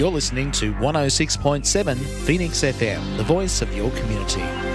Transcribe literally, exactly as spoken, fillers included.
You're listening to one oh six point seven Phoenix F M, the voice of your community.